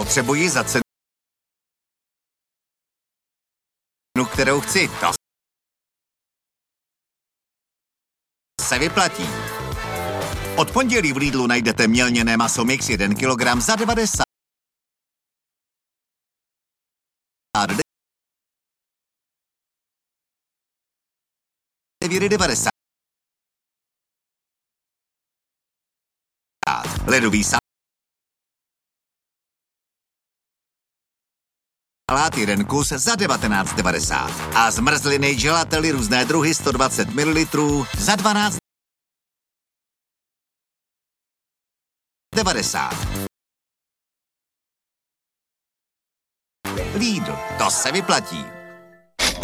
potřebuji za cenu, kterou chci. To se vyplatí. Od pondělí v Lidlu najdete mělněné maso mix 1 kg za 90. 9,90. Ledový salát 1 kus za 19,90. A zmrzliny gelately různé druhy 120 ml za 12,90. Lidl, to se vyplatí.